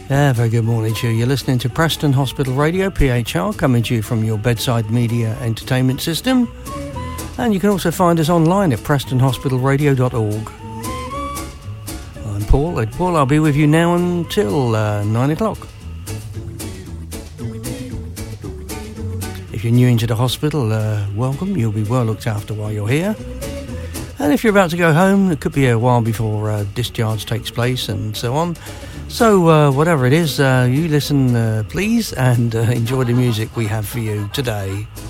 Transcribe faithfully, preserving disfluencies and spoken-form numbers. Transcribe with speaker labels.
Speaker 1: Yeah, very good morning to you. You're listening to Preston Hospital Radio, P H R, coming to you from your bedside media entertainment system. And you can also find us online at preston hospital radio dot org. I'm Paul. And Paul, I'll be with you now until uh, nine o'clock. If you're new into the hospital, uh, welcome. You'll be well looked after while you're here. And if you're about to go home, it could be a while before uh, discharge takes place and so on. So uh, whatever it is, uh, you listen uh, please, and uh, enjoy the music we have for you today.